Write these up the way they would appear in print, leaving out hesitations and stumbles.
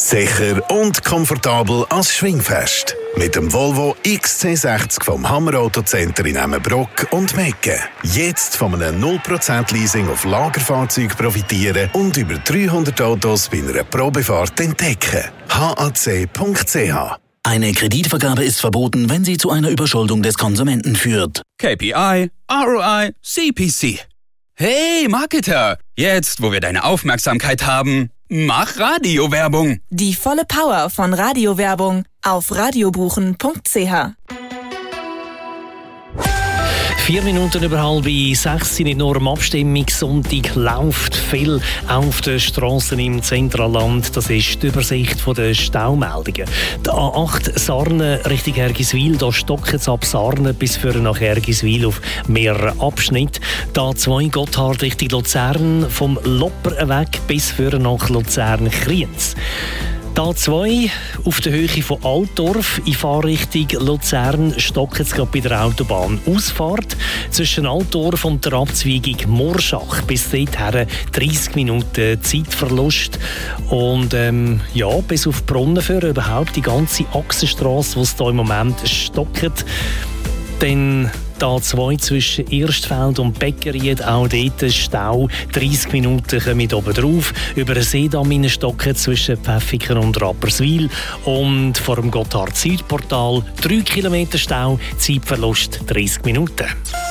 Sicher und komfortabel als Schwingfest. Mit dem Volvo XC60 vom Hammer Auto Center in Emmenbrock und Mecken. Jetzt von einem 0% Leasing auf Lagerfahrzeuge profitieren und über 300 Autos bei einer Probefahrt entdecken. HAC.ch. Eine Kreditvergabe ist verboten, wenn sie zu einer Überschuldung des Konsumenten führt. KPI, ROI, CPC. Hey, Marketer! Jetzt, wo wir deine Aufmerksamkeit haben, mach Radiowerbung! Die volle Power von Radiowerbung auf radiobuchen.ch. 4 Minuten über 5:30, nicht nur am Abstimmungssonntag läuft viel auf den Strassen im Zentralland. Das ist die Übersicht der Staumeldungen. Die A8 Sarne Richtung Hergiswil, da stockt es ab Sarne bis für nach Hergiswil auf mehreren Abschnitten. Die A2 Gotthard Richtung Luzern, vom Lopper weg bis für nach Luzern-Kriens. Die A2 auf der Höhe von Altdorf in Fahrrichtung Luzern stockt es gerade bei der Autobahnausfahrt. Zwischen Altdorf und der Abzweigung Morschach bis dorthin 30 Minuten Zeitverlust. Und bis auf Brunnenführer überhaupt die ganze Achsenstrasse, die es hier im Moment stockt. Dann die A2 zwischen Erstfeld und Beckeried, auch dort Stau. 30 Minuten kommen oben drauf. Über den Seedamm stocken zwischen Pfäffiken und Rapperswil. Und vor dem Gotthard-Südportal 3 Kilometer Stau, Zeitverlust 30 Minuten.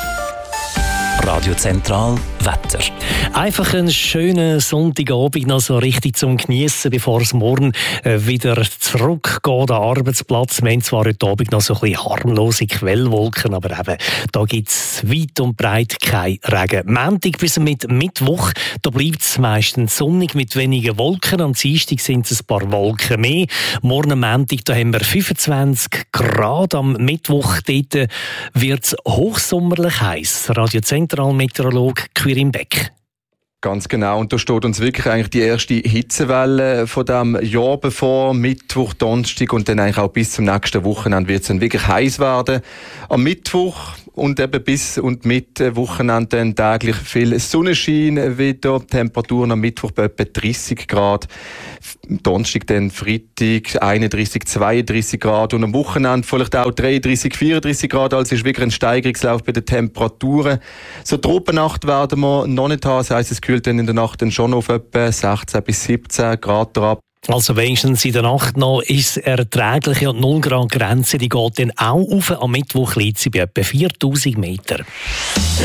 Radio Zentral Wetter. Einfach einen schönen Sonntagabend noch so richtig zum Geniessen, bevor es morgen wieder zurückgeht an den Arbeitsplatz. Wir haben zwar heute Abend noch so ein bisschen harmlose Quellwolken, aber eben, da gibt es weit und breit kein Regen. Montag bis mit Mittwoch, da bleibt es meistens sonnig mit wenigen Wolken. Am Dienstag sind es ein paar Wolken mehr. Morgen am Montag, da haben wir 25 Grad. Am Mittwoch dort wird es hochsommerlich heiß. Radio Zentralmeteorolog Quirin Beck. Ganz genau, und da steht uns wirklich eigentlich die erste Hitzewelle von diesem Jahr bevor, Mittwoch, Donnerstag und dann eigentlich auch bis zum nächsten Wochenende wird es dann wirklich heiß werden. Am Mittwoch und eben bis und mit Wochenende dann täglich viel Sonnenschein wieder, Temperaturen am Mittwoch bei etwa 30 Grad, Donnerstag dann Freitag 31, 32 Grad und am Wochenende vielleicht auch 33, 34 Grad, also ist wirklich ein Steigerungslauf bei den Temperaturen. So Tropennacht werden wir noch nicht haben, das heisst, es kühlt dann in der Nacht dann schon auf etwa 16 bis 17 Grad ab. Also wenigstens in der Nacht noch ist es erträglich und 0 Grad Grenze, die geht dann auch auf. Am Mittwoch liegt sie bei etwa 4000 Meter.